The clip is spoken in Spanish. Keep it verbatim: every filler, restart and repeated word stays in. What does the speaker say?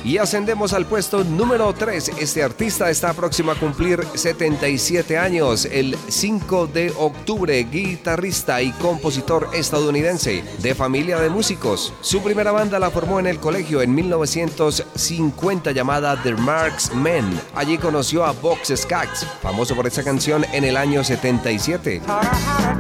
Y ascendemos al puesto número tres. Este artista está próximo a cumplir setenta y siete años. El cinco de octubre, guitarrista y compositor estadounidense de familia de músicos. Su primera banda la formó en el colegio en mil novecientos cincuenta llamada The Marksmen. Allí conoció a Box Skaggs, famoso por esa canción en el año setenta y siete.